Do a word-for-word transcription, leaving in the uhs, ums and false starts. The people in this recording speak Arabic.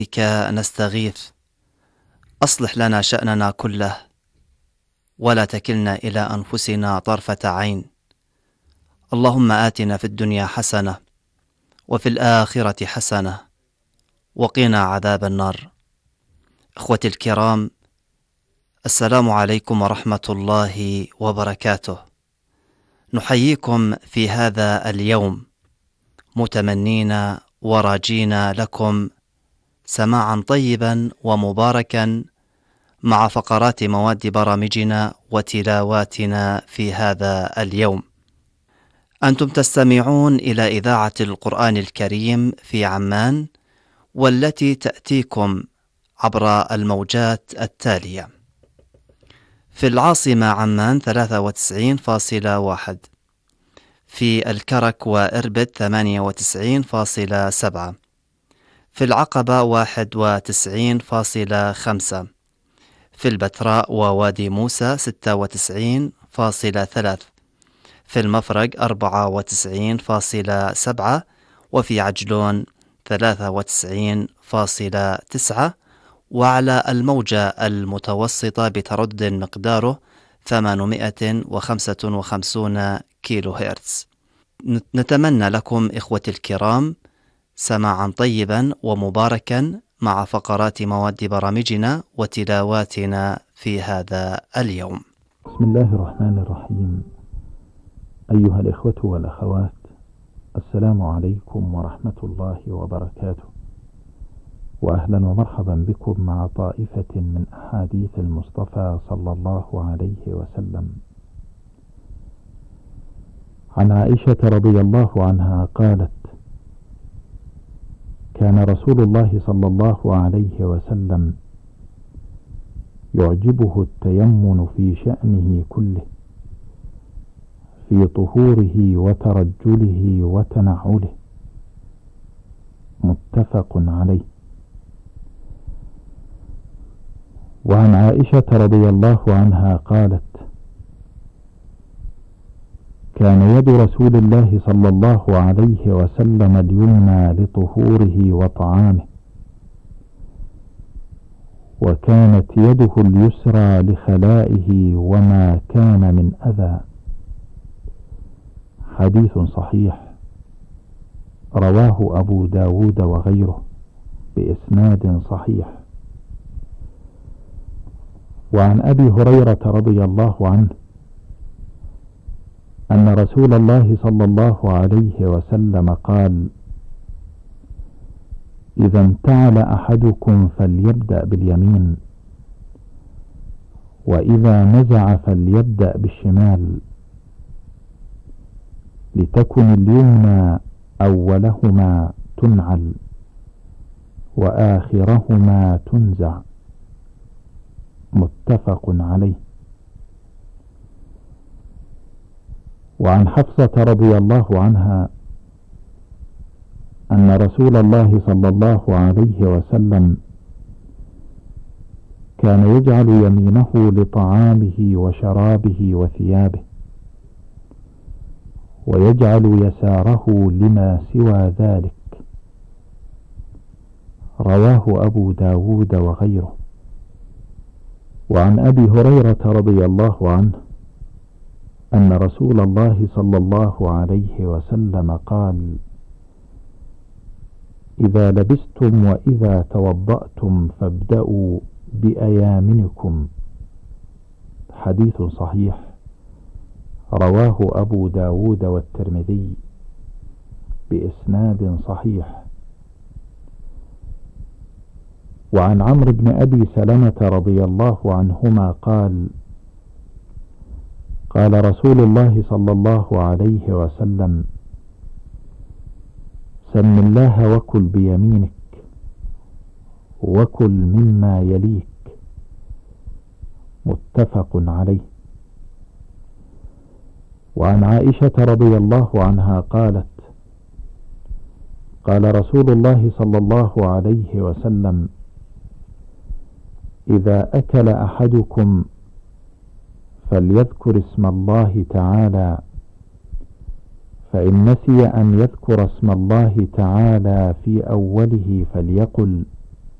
بك نستغيث، أصلح لنا شأننا كله ولا تكلنا إلى أنفسنا طرفة عين. اللهم آتنا في الدنيا حسنة وفي الآخرة حسنة وقنا عذاب النار. إخوتي الكرام، السلام عليكم ورحمة الله وبركاته. نحييكم في هذا اليوم متمنين وراجين لكم سماعا طيبا ومباركا مع فقرات مواد برامجنا وتلاواتنا في هذا اليوم. أنتم تستمعون إلى إذاعة القرآن الكريم في عمان، والتي تأتيكم عبر الموجات التالية: في العاصمة عمان ثلاثة وتسعين فاصلة واحد، في الكرك وإربد ثمانية وتسعين فاصلة سبعة، في العقبة واحد وتسعين فاصلة خمسة، في البتراء ووادي موسى ستة وتسعين فاصلة ثلاثة، في المفرق أربعة وتسعين فاصلة سبعة، وفي عجلون ثلاثة وتسعين فاصلة تسعة، وعلى الموجة المتوسطة بتردد مقداره ثمانمائة وخمسة وخمسين كيلو هرتز. نتمنى لكم إخوتي الكرام سماعا طيبا ومباركا مع فقرات مواد برامجنا وتلاواتنا في هذا اليوم. بسم الله الرحمن الرحيم. أيها الإخوة والأخوات، السلام عليكم ورحمة الله وبركاته، وأهلا ومرحبا بكم مع طائفة من أحاديث المصطفى صلى الله عليه وسلم. عن عائشة رضي الله عنها قالت: كان رسول الله صلى الله عليه وسلم يعجبه التيمن في شأنه كله، في طهوره وترجله وتنعله. متفق عليه. وعن عائشة رضي الله عنها قالت: كان يد رسول الله صلى الله عليه وسلم اليمنى لطهوره وطعامه، وكانت يده اليسرى لخلائه وما كان من أذى. حديث صحيح رواه أبو داود وغيره بإسناد صحيح. وعن أبي هريرة رضي الله عنه أن رسول الله صلى الله عليه وسلم قال: إذا انتعل أحدكم فليبدأ باليمين، وإذا نزع فليبدأ بالشمال، لتكن اليمنى أولهما تنعل وآخرهما تنزع. متفق عليه. وعن حفصة رضي الله عنها أن رسول الله صلى الله عليه وسلم كان يجعل يمينه لطعامه وشرابه وثيابه، ويجعل يساره لما سوى ذلك. رواه أبو داود وغيره. وعن أبي هريرة رضي الله عنه أن رسول الله صلى الله عليه وسلم قال: إذا لبستم وإذا توضأتم فابدأوا بأيامنكم. حديث صحيح رواه أبو داود والترمذي بإسناد صحيح. وعن عمرو بن أبي سلمة رضي الله عنهما قال: قال رسول الله صلى الله عليه وسلم: سم الله وكل بيمينك، وكل مما يليك. متفق عليه. وعن عائشة رضي الله عنها قالت: قال رسول الله صلى الله عليه وسلم: إذا أكل أحدكم فليذكر اسم الله تعالى، فإن نسي أن يذكر اسم الله تعالى في أوله فليقل